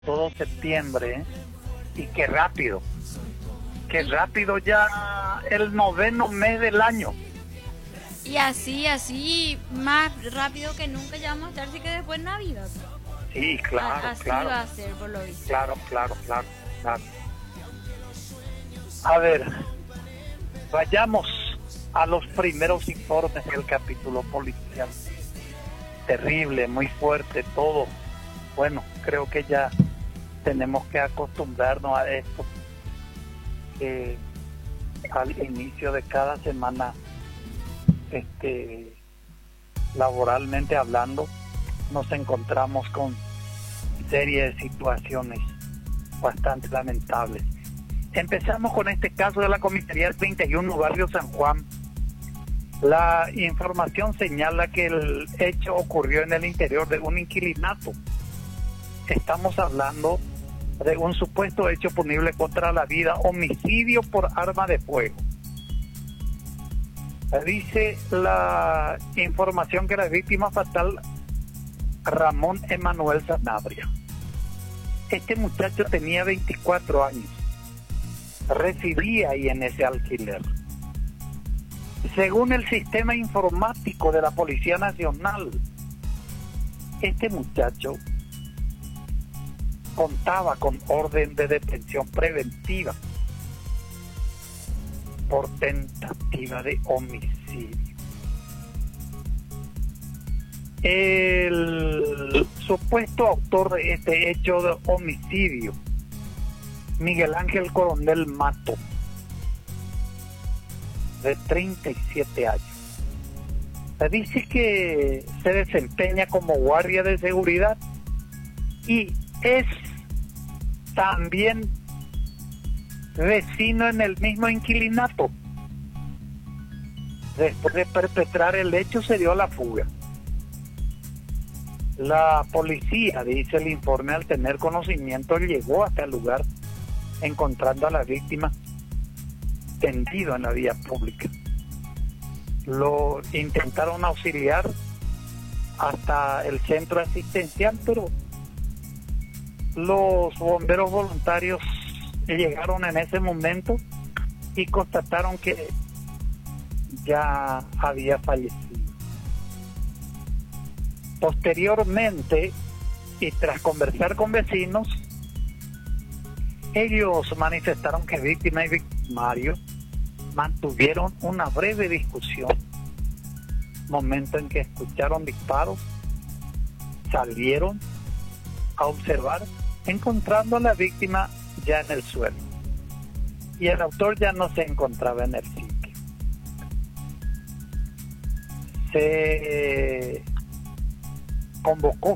todo septiembre, ¿eh? Y qué rápido ya el 9º mes del año. Y así, más rápido que nunca ya vamos a estar, así que después Navidad. Sí, claro, Así claro. va a ser, por lo visto. Claro. A ver, vayamos a los primeros informes del capítulo policial. Terrible, muy fuerte todo. Bueno, creo que ya tenemos que acostumbrarnos a esto, que al inicio de cada semana, laboralmente hablando, nos encontramos con serie de situaciones bastante lamentables. Empezamos con este caso de la comisaría 31, barrio San Juan. La información señala que el hecho ocurrió en el interior de un inquilinato. Estamos hablando de un supuesto hecho punible contra la vida, homicidio por arma de fuego. Dice la información que la víctima fatal, Ramón Emanuel Sanabria. Este muchacho tenía 24 años, residía ahí en ese alquiler. Según el sistema informático de la Policía Nacional, este muchacho contaba con orden de detención preventiva por tentativa de homicidio. El supuesto autor de este hecho de homicidio, Miguel Ángel Coronel Mato, de 37 años. Se dice que se desempeña como guardia de seguridad y es también vecino en el mismo inquilinato. Después de perpetrar el hecho se dio la fuga. La policía, dice el informe, al tener conocimiento llegó hasta el lugar, encontrando a la víctima tendido en la vía pública. Lo intentaron auxiliar hasta el centro asistencial, pero los bomberos voluntarios llegaron en ese momento y constataron que ya había fallecido. Posteriormente, y tras conversar con vecinos, ellos manifestaron que víctima y victimario mantuvieron una breve discusión, momento en que escucharon disparos, salieron a observar, encontrando a la víctima ya en el suelo, y el autor ya no se encontraba en el sitio. Se convocó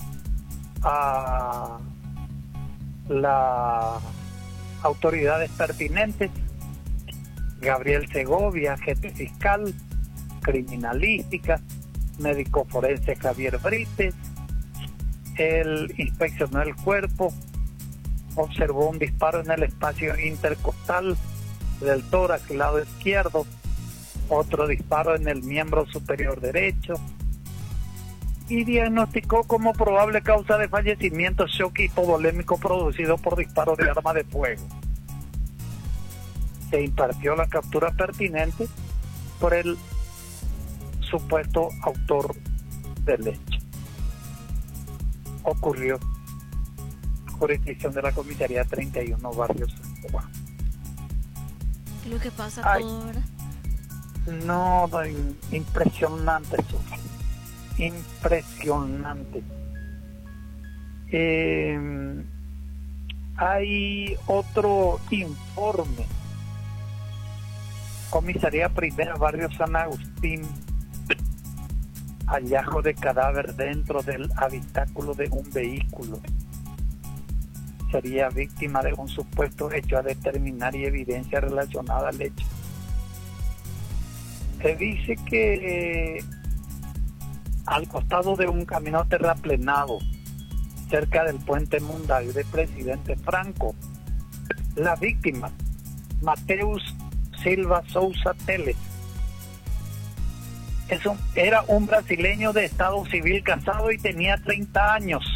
a las autoridades pertinentes, Gabriel Segovia, jefe fiscal, criminalística, médico forense Javier Brites. Él inspeccionó el cuerpo, observó un disparo en el espacio intercostal del tórax, lado izquierdo, otro disparo en el miembro superior derecho, y diagnosticó como probable causa de fallecimiento shock hipovolémico producido por disparo de arma de fuego. Se impartió la captura pertinente por el supuesto autor del hecho. Ocurrió jurisdicción de la comisaría 31, barrio San Juan. ¿Qué es lo que pasa todo ahora? No, impresionante eso. Impresionante. Hay otro informe. Comisaría Primera, barrio San Agustín. Hallazgo de cadáver dentro del habitáculo de un vehículo. Sería víctima de un supuesto hecho a determinar y evidencia relacionada al hecho. Se dice que al costado de un camino terraplenado cerca del puente Munday de Presidente Franco, la víctima, Mateus Silva Souza Teles, era un brasileño de estado civil casado y tenía 30 años.